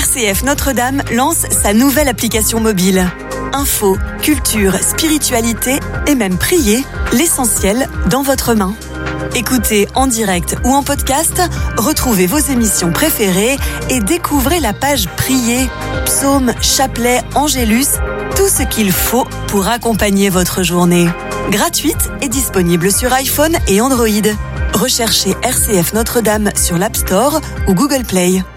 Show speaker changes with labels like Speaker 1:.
Speaker 1: RCF Notre-Dame lance sa nouvelle application mobile. Info, culture, spiritualité et même prier, l'essentiel dans votre main. Écoutez en direct ou en podcast, retrouvez vos émissions préférées et découvrez la page Prier, psaumes, chapelets, angélus, tout ce qu'il faut pour accompagner votre journée. Gratuite et disponible sur iPhone et Android. Recherchez RCF Notre-Dame sur l'App Store ou Google Play.